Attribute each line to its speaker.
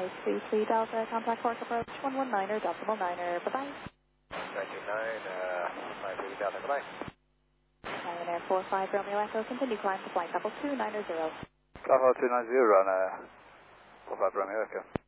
Speaker 1: 533 Delta, contact Cork approach 119er, decimal 9er, bye-bye.
Speaker 2: 199, 530 Delta, bye-bye.
Speaker 1: Ryanair 45 Romeo Echo, continue climb to flight level 290.
Speaker 3: Level 290, run 45 Romeo Echo.